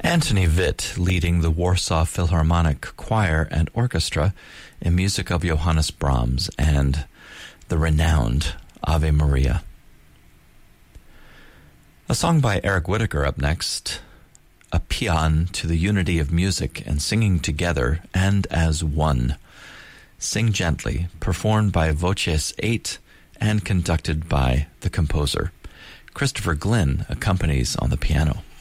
Antony Witt leading the Warsaw Philharmonic Choir and Orchestra in music of Johannes Brahms and the renowned Ave Maria. A song by Eric Whitacre up next, a paean to the unity of music and singing together and as one. Sing Gently, performed by Voces 8 and conducted by the composer. Christopher Glynn accompanies on the piano.